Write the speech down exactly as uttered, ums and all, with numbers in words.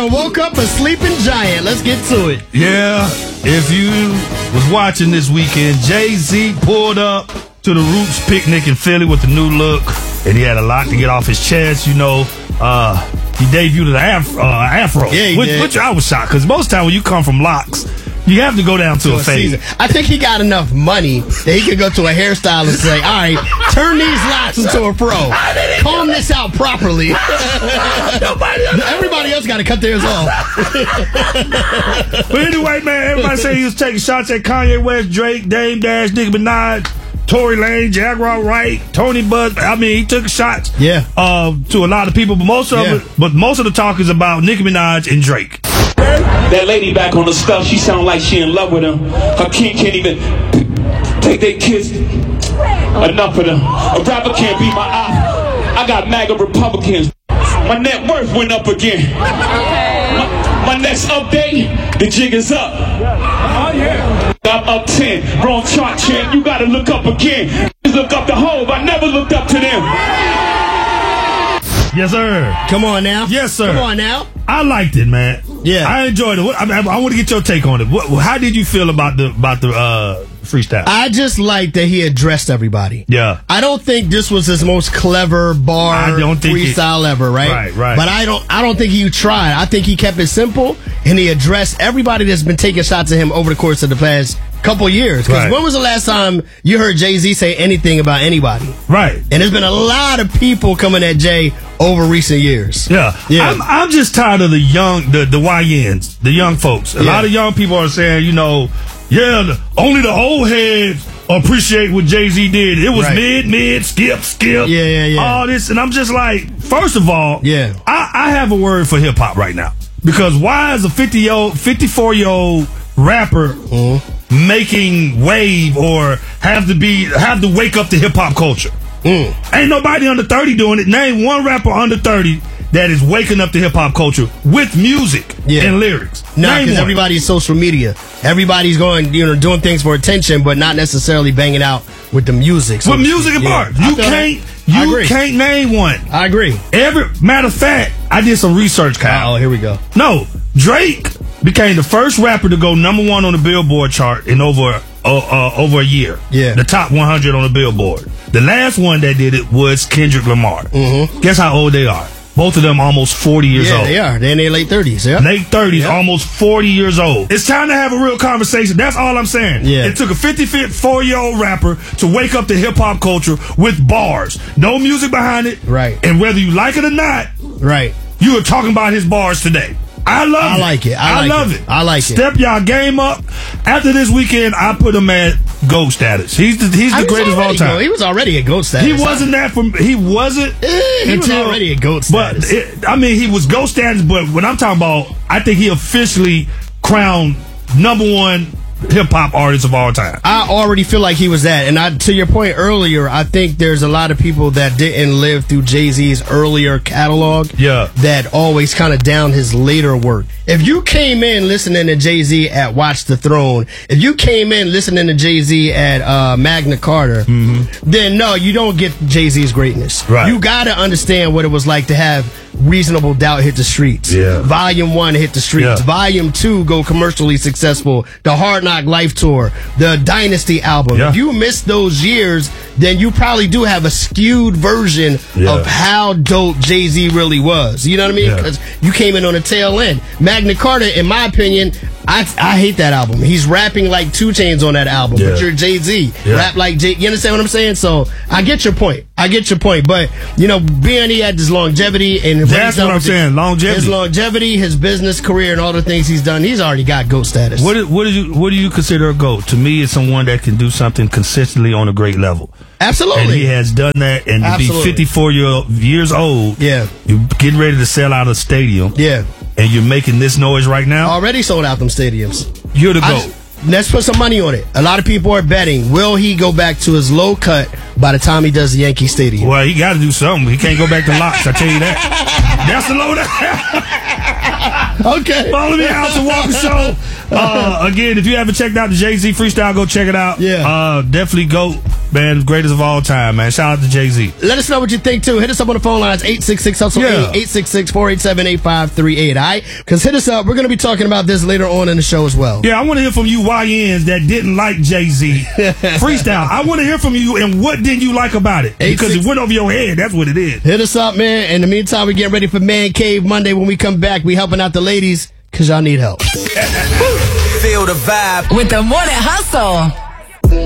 done woke up a sleeping giant. Let's get to it. Yeah, if you was watching this weekend, Jay-Z pulled up to the Roots picnic in Philly with the new look, and he had a lot to get off his chest. You know, uh, he debuted the af- uh, afro, yeah, he which, did. which I was shocked because most time when you come from locks, you have to go down to, to a, a fade. I think he got enough money that he could go to a hairstylist and say, all right, turn these locks into a pro. Comb this out properly. Everybody else got to cut theirs off. But anyway, man, everybody say he was taking shots at Kanye West, Drake, Dame Dash, Nicki Minaj, Tory Lane, Jaguar Wright, Tony Buzz. I mean, he took shots yeah. uh, to a lot of people, but most of yeah. it, but most of the talk is about Nicki Minaj and Drake. That lady back on the stuff, she sound like she in love with him. Her king can't even take their kids. Enough of them. A rapper can't be my eye. I got MAGA Republicans. My net worth went up again. My, my next update, the jig is up. Oh yeah. I'm up ten. Wrong chart, champ. You gotta look up again. Just look up the Hove. I never looked up to them. Yes, sir. Come on now. Yes, sir. Come on now. I liked it, man. Yeah, I enjoyed it. I, I, I want to get your take on it. What, how did you feel about the about the uh, freestyle? I just like that he addressed everybody. Yeah, I don't think this was his most clever bar I don't think freestyle it, ever, right? Right, right. But I don't, I don't think he tried. I think he kept it simple and he addressed everybody that's been taking shots at him over the course of the past couple years. Because right. when was the last time you heard Jay-Z say anything about anybody? Right. And there's been a lot of people coming at Jay over recent years. Yeah, yeah. I'm, I'm just tired of the young, the the Y Ns, the young folks. A yeah. lot of young people are saying, you know, yeah, the, only the old heads appreciate what Jay-Z did. It was right. mid, mid, skip, skip. Yeah, yeah, yeah. All this, and I'm just like, first of all, yeah, I, I have a word for hip hop right now because why is a fifty year old, fifty-four year old rapper mm-hmm. making wave or have to be have to wake up to hip hop culture? Mm. Ain't nobody under thirty doing it. Name one rapper under thirty that is waking up to hip hop culture with music yeah. and lyrics. No, because everybody's social media. Everybody's going, you know, doing things for attention, but not necessarily banging out with the music. So with music and yeah. bars, you can't. You can't name one. I agree. Every matter of fact, I did some research, Kyle. Oh, here we go. No, Drake became the first rapper to go number one on the Billboard chart in over uh, uh, over a year. Yeah, the top one hundred on the Billboard. The last one that did it was Kendrick Lamar. Mm-hmm. Guess how old they are? Both of them almost forty years yeah, old. They are. They're in their late thirties. Yeah, late thirties, yep. almost forty years old. It's time to have a real conversation. That's all I'm saying. Yeah. It took a fifty-four year old rapper to wake up to hip hop culture with bars, no music behind it, right? And whether you like it or not, right? You are talking about his bars today. I love I it. like it. I, I like love it. it. I like it. Step y'all game up. After this weekend, I put him at GOAT status. He's the he's the greatest of all time. Go. He was already at GOAT status. He wasn't that from. He wasn't. Eh, he until, was already at GOAT status. But it, I mean, he was GOAT status. But when I'm talking about, I think he officially crowned number one hip hop artist of all time. I already feel like he was that. And I, to your point earlier, I think there's a lot of people that didn't live through Jay-Z's earlier catalog. Yeah. That always kind of down his later work. If you came in listening to Jay-Z at Watch the Throne, if you came in listening to Jay-Z at uh, Magna Carta, mm-hmm. then no, you don't get Jay-Z's greatness. Right. You got to understand what it was like to have Reasonable Doubt hit the streets. Yeah. Volume one hit the streets. Yeah. Volume two go commercially successful. The Hard Knock Life Tour. The Dynasty album. Yeah. If you missed those years, then you probably do have a skewed version yeah. of how dope Jay-Z really was. You know what I mean? Because yeah. you came in on the tail end. Magna Carta, in my opinion, I I hate that album. He's rapping like two Chainz on that album, yeah. but you're Jay-Z. Yeah. Rap like Jay. You understand what I'm saying? So I get your point. I get your point. But, you know, being he had this longevity and that's what I'm saying. Longevity. His longevity, his business career, and all the things he's done, he's already got GOAT status. What, what, do you, what do you consider a GOAT? To me, it's someone that can do something consistently on a great level. Absolutely. And he has done that. And Absolutely. to be fifty-four year, years old, yeah. you're getting ready to sell out a stadium. Yeah. And you're making this noise right now. Already sold out them stadiums. You're the GOAT. I, let's put some money on it. A lot of people are betting, will he go back to his low cut by the time he does the Yankee Stadium? Well, he got to do something. He can't go back to locks, I tell you that. That's the low down. Okay. Follow me out to Walker Show. Uh, again, if you haven't checked out the Jay-Z freestyle, go check it out. Yeah. Uh, definitely go. Man, greatest of all time, man. Shout out to Jay-Z. Let us know what you think, too. Hit us up on the phone lines, eight six six, hustle, Yeah. eight six six, four eight seven, eight five three eight, all right? Because hit us up. We're going to be talking about this later on in the show as well. Yeah, I want to hear from you Y Ns that didn't like Jay-Z. Freestyle. I want to hear from you, and what didn't you like about it? Because it went over your head. That's what it is. Hit us up, man. In the meantime, we're getting ready for Man Cave Monday. When we come back, we helping out the ladies because y'all need help. Feel the vibe with the Morning Hustle.